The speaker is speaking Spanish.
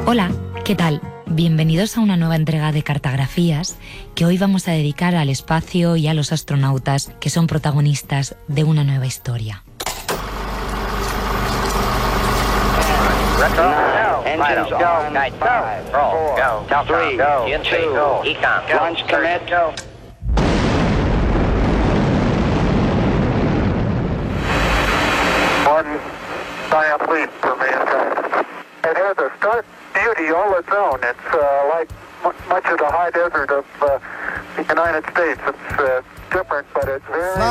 Hola, ¿qué tal? Bienvenidos a una nueva entrega de Cartografías que hoy vamos a dedicar al espacio y a los astronautas que son protagonistas de una nueva historia. Engines go. Guide 5, roll, go. Teltron, go. TNC, go. Econ, go. Launch commit, go. One giant leap for mankind. It has a stark beauty all its own. It's like much of the high desert of the United States. It's different, but it's very...